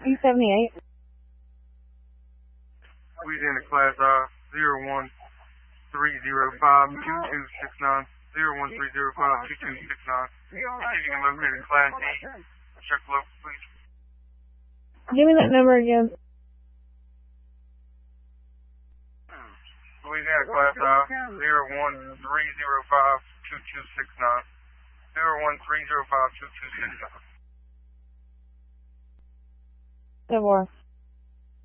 E78. Louisiana Class 013052269. 013052269. See if you can locate a Class D. Check local, please. Give me that number again. Louisiana Class 013052269. 013052269. 10 more.